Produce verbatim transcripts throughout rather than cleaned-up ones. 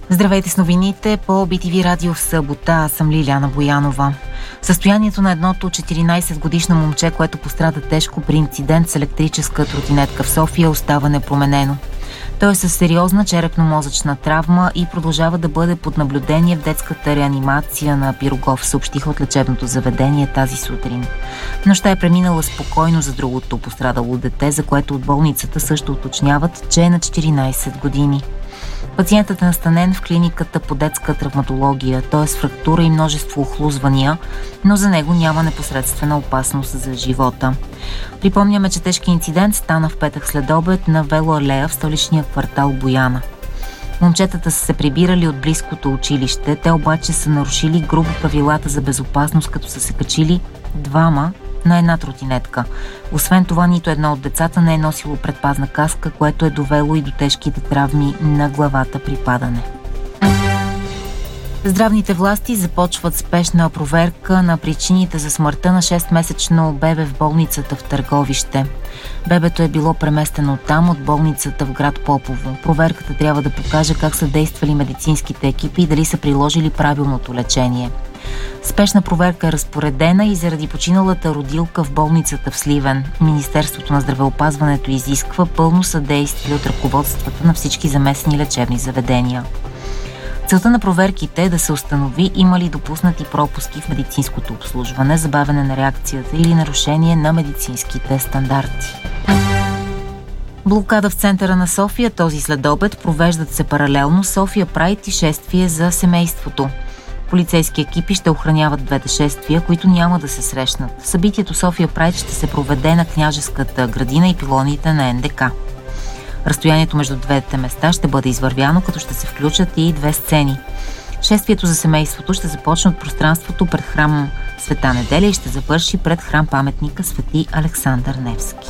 Здравейте с новините по Би Ти Ви радио в събота. Аз съм Лиляна Боянова. Състоянието на едното четиринайсетгодишно момче, което пострада тежко при инцидент с електрическа тротинетка в София, остава непроменено. Той е със сериозна черепно-мозъчна травма и продължава да бъде под наблюдение в детската реанимация на Пирогов, съобщиха от лечебното заведение тази сутрин. Нощта е преминала спокойно за другото пострадало дете, за което от болницата също уточняват, че е на четиринайсет години. Пациентът е настанен в клиниката по детска травматология, т.е. с фрактура и множество охлузвания, но за него няма непосредствена опасност за живота. Припомняме, че тежки инцидент стана в петък следобед на велоалея в столичния квартал Бояна. Момчетата са се прибирали от близкото училище, те обаче са нарушили грубо правилата за безопасност, като са се качили двама на една тротинетка. Освен това, нито едно от децата не е носило предпазна каска, което е довело и до тежките травми на главата при падане. Здравните власти започват спешна проверка на причините за смъртта на шестмесечно бебе в болницата в Търговище. Бебето е било преместено там от болницата в град Попово. Проверката трябва да покаже как са действали медицинските екипи и дали са приложили правилното лечение. Спешна проверка е разпоредена и заради починалата родилка в болницата в Сливен. Министерството на здравеопазването изисква пълно съдействие от ръководствата на всички замесени лечебни заведения. Целта на проверките е да се установи има ли допуснати пропуски в медицинското обслужване, забавяне на реакцията или нарушение на медицинските стандарти. Блокада в центъра на София този следобед. Провеждат се паралелно София Прайд и шествие за семейството. Полицейски екипи ще охраняват двете шествия, които няма да се срещнат. Събитието София Прайд ще се проведе на Княжеската градина и пилоните на Ен Де Ка. Разстоянието между двете места ще бъде извървяно, като ще се включат и две сцени. Шествието за семейството ще започне от пространството пред храм Света Неделя и ще завърши пред храм паметника Свети Александър Невски.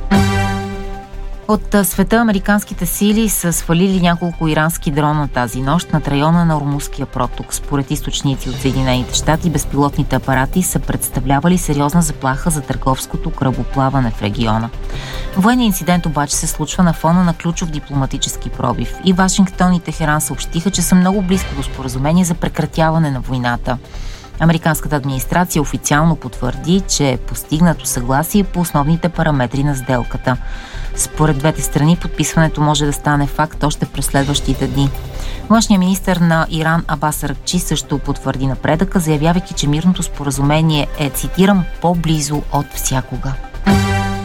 От света американските сили са свалили няколко ирански дрона тази нощ над района на Ормузския проток. Според източници от Съединените щати, безпилотните апарати са представлявали сериозна заплаха за търговското кръвоплаване в региона. Военният инцидент обаче се случва на фона на ключов дипломатически пробив. И Вашингтон и Техеран съобщиха, че са много близко до споразумение за прекратяване на войната. Американската администрация официално потвърди, че е постигнато съгласие по основните параметри на сделката. Според двете страни подписването може да стане факт още през следващите дни. Външният министър на Иран Абас Аракчи също потвърди напредъка, заявявайки, че мирното споразумение е, цитирам, по-близо от всякога.